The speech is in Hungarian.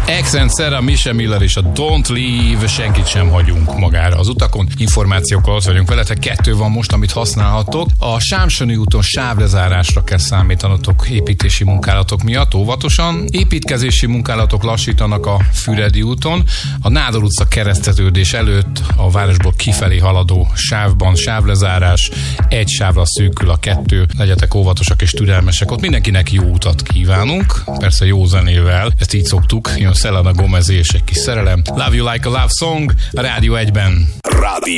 Accent Sarah, Michelle Miller és a Don't Leave, senkit sem hagyunk magára az utakon. Információkkal ott vagyunk veletek, 2 van most, amit használhatok. A Sámsoni úton sávlezárásra kell számítanatok építési munkálatok miatt, óvatosan. Építkezési munkálatok lassítanak a Füredi úton. A Nádor utca keresztetődés előtt a városból kifelé haladó sávban sávlezárás, egy sávra szűkül a 2. Legyetek óvatosak és türelmesek. Ott mindenkinek jó utat kívánunk, persze jó zenével, ezt így szoktuk. Jön Selena Gomez és egy kis szerelem. Love You Like a Love Song a Rádió 1-ben.